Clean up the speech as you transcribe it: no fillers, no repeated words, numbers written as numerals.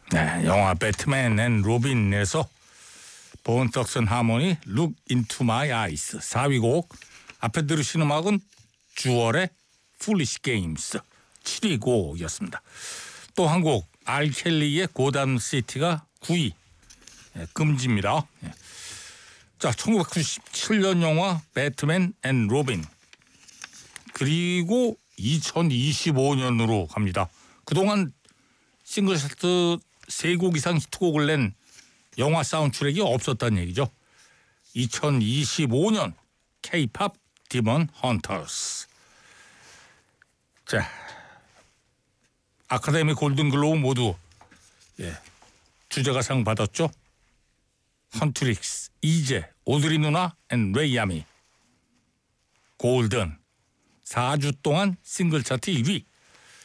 네, 영화 배트맨 앤 로빈에서 본 덕슨 하모니 Look Into My Eyes 4위 곡. 앞에 들으신 음악은 주얼의 Foolish Games 7위 곡이었습니다. 또 한 곡 알 켈리의 고담 시티가 9위. 금지입니다. 자, 1997년 영화 배트맨 앤 로빈. 그리고 2025년으로 갑니다. 그동안 싱글 차트 3곡 이상 히트곡을 낸 영화 사운드트랙이 없었다는 얘기죠. 2025년 K-팝 디먼 헌터스. 자, 아카데미 골든글로브 모두 주제가상 받았죠. 헌트릭스, 이재, 오드리 누나 앤 레이야미. 골든 4주 동안 싱글 차트 1위.